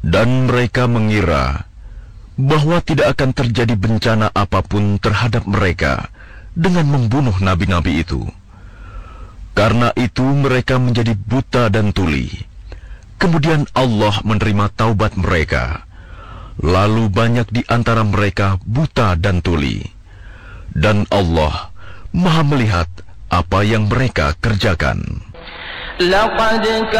Dan mereka mengira bahwa tidak akan terjadi bencana apapun terhadap mereka dengan membunuh nabi-nabi itu. Karena itu mereka menjadi buta dan tuli. Kemudian Allah menerima taubat mereka. Lalu banyak di antara mereka buta dan tuli. Dan Allah Maha melihat apa yang mereka kerjakan.